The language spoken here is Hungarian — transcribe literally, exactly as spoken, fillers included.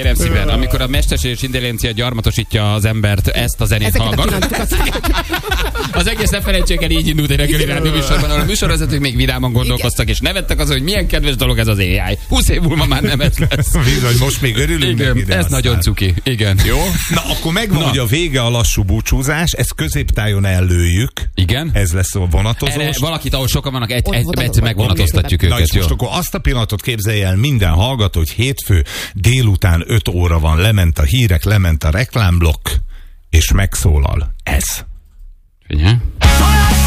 Kérem szépen, amikor a mesterséges intelligencia gyarmatosítja az embert, ezt a zenét hallgat. Az egész ne felejtsék el, így indult egy reggeli rádió műsorban, ahol a műsorvezetők még vidáman gondolkoztak, és nevettek azon, hogy milyen kedves dolog ez az á i. húsz év múlva már nem ez lesz. Bizony, most még örülünk. Igen, ez aztán nagyon cuki. Igen. Jó? Na, akkor megvan, hogy a vége a lassú búcsúzás, ezt középtájon ellőjük. Igen. Ez lesz a vonatozós. Erre valakit, ahol sokan vannak, egy, egy, egy megvonatoztatjuk őket. Na és most akkor azt a pillanatot képzelj el minden hallgató, hogy hétfő délután öt óra van, lement a hírek, lement a reklámblokk, és megszólal ez. Figyelj.